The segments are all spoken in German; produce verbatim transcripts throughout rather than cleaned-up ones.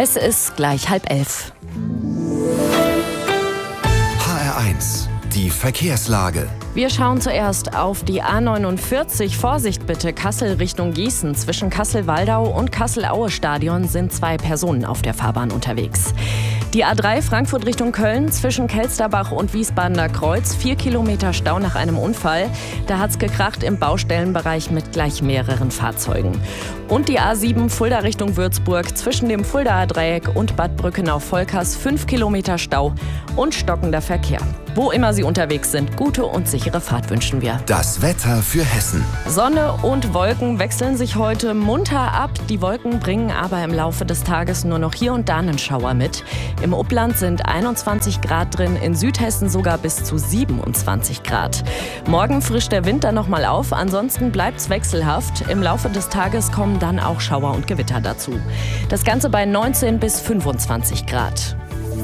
Es ist gleich halb elf. H R eins, die Verkehrslage. Wir schauen zuerst auf die A neunundvierzig. Vorsicht bitte, Kassel Richtung Gießen. Zwischen Kassel-Waldau und Kassel-Aue-Stadion sind zwei Personen auf der Fahrbahn unterwegs. Die A drei Frankfurt Richtung Köln zwischen Kelsterbach und Wiesbadener Kreuz. Vier Kilometer Stau nach einem Unfall. Da hat's gekracht im Baustellenbereich mit gleich mehreren Fahrzeugen. Und die A sieben Fulda Richtung Würzburg zwischen dem Fuldaer Dreieck und Bad Brückenau-Volkers. Fünf Kilometer Stau und stockender Verkehr. Wo immer Sie unterwegs sind, gute und sichere Fahrt wünschen wir. Das Wetter für Hessen. Sonne und Wolken wechseln sich heute munter ab. Die Wolken bringen aber im Laufe des Tages nur noch hier und da einen Schauer mit. Im Upland sind einundzwanzig Grad drin, in Südhessen sogar bis zu siebenundzwanzig Grad. Morgen frischt der Wind dann nochmal auf, ansonsten bleibt's wechselhaft. Im Laufe des Tages kommen dann auch Schauer und Gewitter dazu. Das Ganze bei neunzehn bis fünfundzwanzig Grad.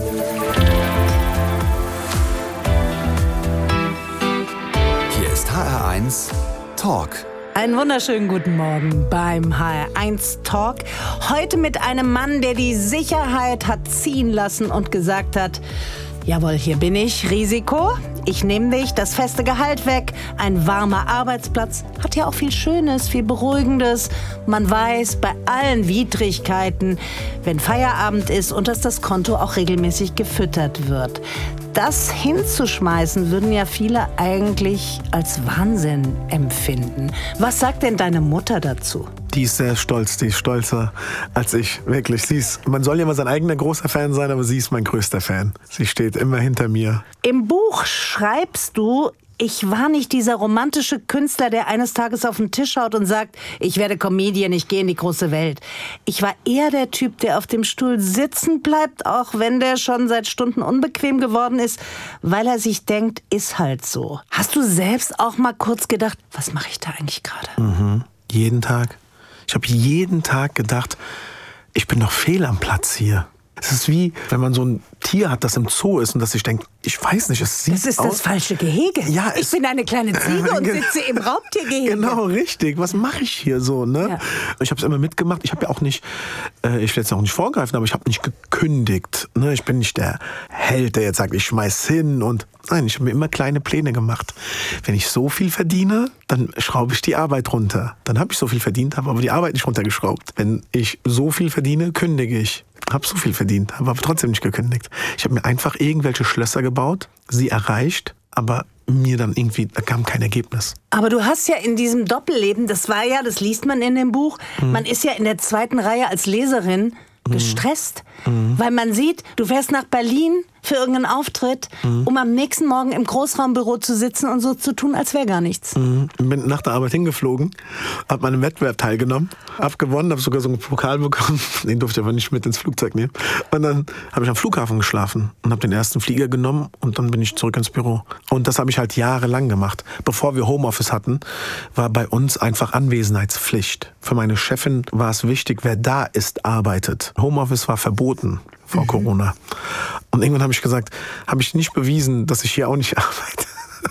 H R eins Talk. Einen wunderschönen guten Morgen beim H R eins Talk. Heute mit einem Mann, der die Sicherheit hat ziehen lassen und gesagt hat: Jawohl, hier bin ich, Risiko, ich nehme dich, das feste Gehalt weg, ein warmer Arbeitsplatz, hat ja auch viel Schönes, viel Beruhigendes. Man weiß bei allen Widrigkeiten, wenn Feierabend ist und dass das Konto auch regelmäßig gefüttert wird. Das hinzuschmeißen, würden ja viele eigentlich als Wahnsinn empfinden. Was sagt denn deine Mutter dazu? Die ist sehr stolz, die ist stolzer als ich, wirklich. Sie ist, man soll ja mal sein eigener großer Fan sein, aber sie ist mein größter Fan. Sie steht immer hinter mir. Im Buch schreibst du: Ich war nicht dieser romantische Künstler, der eines Tages auf den Tisch schaut und sagt, ich werde Comedian, ich gehe in die große Welt. Ich war eher der Typ, der auf dem Stuhl sitzen bleibt, auch wenn der schon seit Stunden unbequem geworden ist, weil er sich denkt, ist halt so. Hast du selbst auch mal kurz gedacht, was mache ich da eigentlich gerade? Mhm. Jeden Tag. Ich habe jeden Tag gedacht, ich bin doch fehl am Platz hier. Es ist wie, wenn man so ein Tier hat, das im Zoo ist und das sich denkt, ich weiß nicht, es sieht aus... Das ist das falsche Gehege. Ja, ich es, bin eine kleine Ziege und äh, sitze im Raubtiergehege. Genau, richtig. Was mache ich hier so, ne? Ja. Ich habe es immer mitgemacht. Ich habe ja auch nicht, äh, ich will jetzt auch nicht vorgreifen, aber ich habe nicht gekündigt. Ne? Ich bin nicht der Held, der jetzt sagt, ich schmeiß hin und... Nein, ich habe mir immer kleine Pläne gemacht. Wenn ich so viel verdiene, dann schraube ich die Arbeit runter. Dann habe ich so viel verdient, habe aber die Arbeit nicht runtergeschraubt. Wenn ich so viel verdiene, kündige ich. Habe so viel verdient, habe aber trotzdem nicht gekündigt. Ich habe mir einfach irgendwelche Schlösser gebaut, sie erreicht, aber mir dann irgendwie, da kam kein Ergebnis. Aber du hast ja in diesem Doppelleben, das war ja, das liest man in dem Buch, mhm. man ist ja in der zweiten Reihe als Leserin gestresst, mhm. weil man sieht, du fährst nach Berlin für irgendeinen Auftritt, mhm. um am nächsten Morgen im Großraumbüro zu sitzen und so zu tun, als wäre gar nichts. Mhm. Bin nach der Arbeit hingeflogen, habe an einem Wettbewerb teilgenommen, habe gewonnen, habe sogar so einen Pokal bekommen, den durfte ich aber nicht mit ins Flugzeug nehmen. Und dann habe ich am Flughafen geschlafen und habe den ersten Flieger genommen und dann bin ich zurück ins Büro. Und das habe ich halt jahrelang gemacht. Bevor wir Homeoffice hatten, war bei uns einfach Anwesenheitspflicht. Für meine Chefin war es wichtig, wer da ist, arbeitet. Homeoffice war verboten vor mhm. Corona. Und irgendwann habe ich gesagt, habe ich nicht bewiesen, dass ich hier auch nicht arbeite.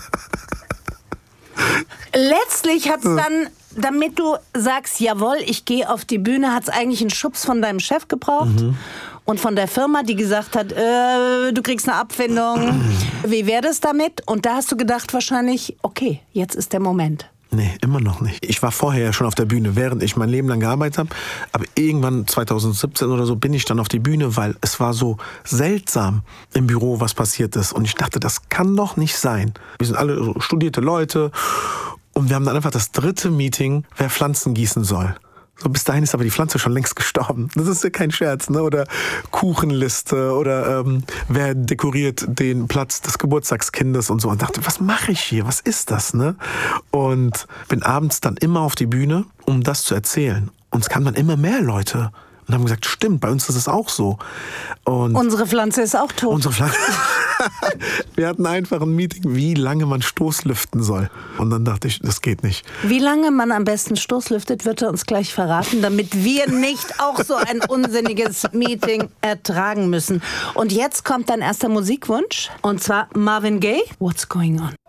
Letztlich hat es dann, damit du sagst, jawohl, ich gehe auf die Bühne, hat es eigentlich einen Schubs von deinem Chef gebraucht mhm. und von der Firma, die gesagt hat, äh, du kriegst eine Abfindung. Wie wäre das damit? Und da hast du gedacht wahrscheinlich, okay, jetzt ist der Moment. Nee, immer noch nicht. Ich war vorher ja schon auf der Bühne, während ich mein Leben lang gearbeitet habe. Aber irgendwann zwanzig siebzehn oder so bin ich dann auf die Bühne, weil es war so seltsam im Büro, was passiert ist. Und ich dachte, das kann doch nicht sein. Wir sind alle so studierte Leute und wir haben dann einfach das dritte Meeting, wer Pflanzen gießen soll. So, bis dahin ist aber die Pflanze schon längst gestorben. Das ist ja kein Scherz, ne? Oder Kuchenliste oder ähm, wer dekoriert den Platz des Geburtstagskindes und so. Und dachte, was mache ich hier? Was ist das, ne? Und bin abends dann immer auf die Bühne, um das zu erzählen. Und es kamen dann immer mehr Leute und haben gesagt, stimmt, bei uns ist es auch so. Und unsere Pflanze ist auch tot. Unsere Pflanze. Wir hatten einfach ein Meeting, wie lange man Stoßlüften soll. Und dann dachte ich, das geht nicht. Wie lange man am besten Stoßlüftet, wird er uns gleich verraten, damit wir nicht auch so ein unsinniges Meeting ertragen müssen. Und jetzt kommt dein erster Musikwunsch, und zwar Marvin Gaye, What's Going On?